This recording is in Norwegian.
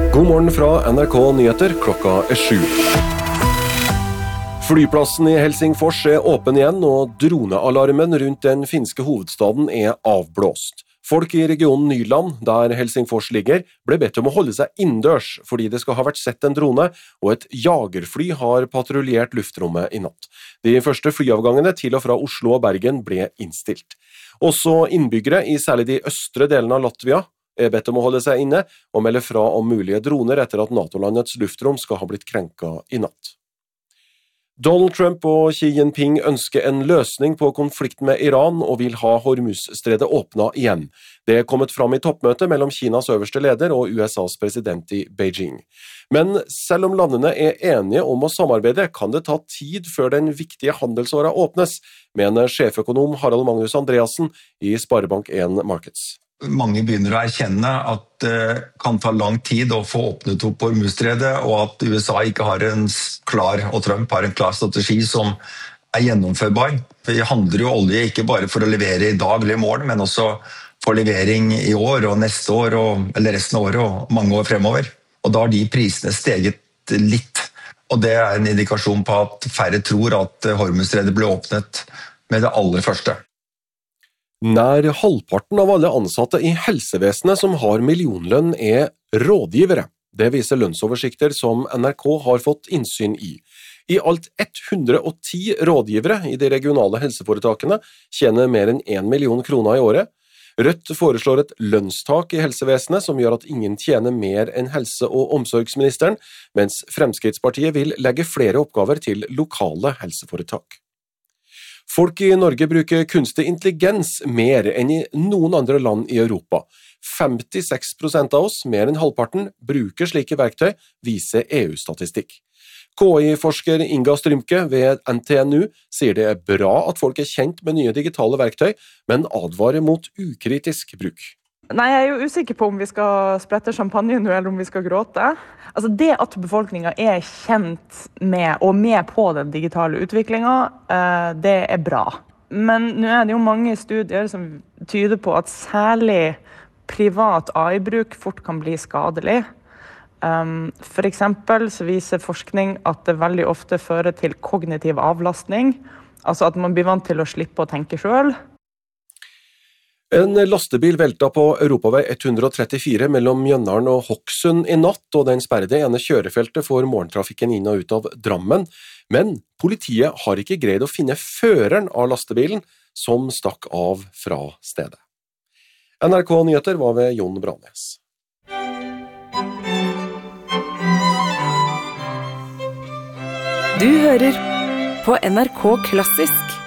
God morgen fra NRK Nyheter, klokka 7. Flyplassen i Helsingfors åpen igjen, og dronealarmen rundt den finske hovedstaden avblåst. Folk i regionen Nyland, der Helsingfors ligger, ble bedt om å holde seg innendørs, fordi det skal ha vært sett en drone, og et jagerfly har patruljert luftrommet i natt. De første flyavgangene til og fra Oslo og Bergen ble innstilt. Også innbyggere i særlig de østre delene av Latvia bedt om å holde seg inne, og melde fra om mulige droner etter at NATO-landets luftrom skal ha blitt krenket i natt. Donald Trump og Xi Jinping ønsker en løsning på konflikten med Iran og vil ha Hormuz-stredet åpnet igjen. Det er kommet fram i toppmøtet mellom Kinas øverste leder og USAs president i Beijing. Men selv om landene enige om å samarbeide, kan det ta tid før den viktige handelsåra åpnes, mener sjeføkonom Harald Magnus Andreassen i Sparebank1 Markets. Mange begynner å erkjenne at det kan ta lang tid å få åpnet opp Hormuz-stredet, og at USA ikke har og Trump har en klar strategi som gjennomførbar. Det handler jo olje ikke bare for å levere i dag eller i morgen, men også for levering i år og neste år, eller resten av året og mange år fremover. Og da har de prisene steget litt, og det er en indikasjon på at færre tror at Hormuz-stredet ble åpnet med det aller første. Nær halvparten av alle ansatte i helsevesenet som har millionlønn rådgivere. Det viser lønnsoversikter som NRK har fått innsyn i. I alt 110 rådgivere i de regionale helseforetakene tjener mer enn 1 million kroner i året. Rødt foreslår et lønnstak i helsevesenet som gjør at ingen tjener mer enn helse- og omsorgsministeren, mens Fremskrittspartiet vil legge flere oppgaver til lokale helseforetak. Folk i Norge bruker kunstig intelligens mer enn i noen andre land i Europa. 56% av oss, mer enn halvparten, bruker slike verktøy, viser EU-statistikk. KI-forsker Inga Strymke ved NTNU sier det bra at folk kjent med nye digitale verktøy, men advarer mot ukritisk bruk. Nei, jeg jo usikker på om vi skal sprette champagne nå, eller om vi skal gråte. Altså det at befolkningen kjent med og med på den digitale utviklingen, det bra. Men nå det jo mange studier som tyder på at særlig privat AI-bruk fort kan bli skadelig. For eksempel så viser forskning at det veldig ofte fører til kognitiv avlastning, altså at man blir vant til å slippe å tenke selv. En lastebil velta på Europavei 134 mellom Mjøndalen og Hokksund i natt, og den sperrede ene kjørefeltet for morgentrafikken inn og ut av Drammen. Men politiet har ikke greid å finne føreren av lastebilen som stakk av fra stedet. NRK Nyheter var ved Jon Branes. Du hører på NRK Klassisk.